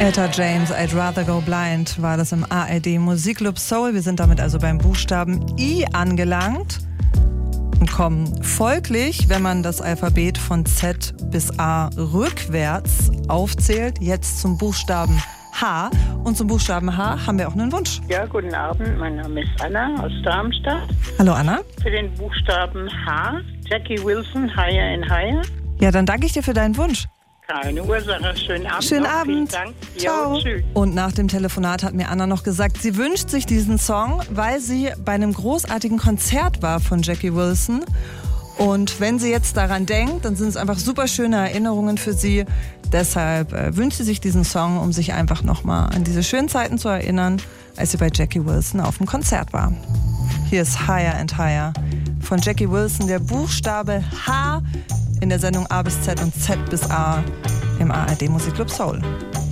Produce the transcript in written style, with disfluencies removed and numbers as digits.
Etta James, I'd Rather Go Blind, war das im ARD Musikclub Soul. Wir sind damit also beim Buchstaben I angelangt und kommen folglich, wenn man das Alphabet von Z bis A rückwärts aufzählt, jetzt zum Buchstaben H. Und zum Buchstaben H haben wir auch einen Wunsch. Ja, guten Abend. Mein Name ist Anna aus Darmstadt. Hallo Anna. Für den Buchstaben H, Jackie Wilson, Higher and Higher. Ja, dann danke ich dir für deinen Wunsch. Keine Ursache. Schönen Abend. Schönen noch. Abend. Vielen Dank. Ciao. Jo, tschüss. Und nach dem Telefonat hat mir Anna noch gesagt, sie wünscht sich diesen Song, weil sie bei einem großartigen Konzert war von Jackie Wilson. Und wenn sie jetzt daran denkt, dann sind es einfach super schöne Erinnerungen für sie. Deshalb wünscht sie sich diesen Song, um sich einfach nochmal an diese schönen Zeiten zu erinnern, als sie bei Jackie Wilson auf dem Konzert war. Hier ist Higher and Higher von Jackie Wilson, der Buchstabe H in der Sendung A bis Z und Z bis A im ARD Musikclub Soul.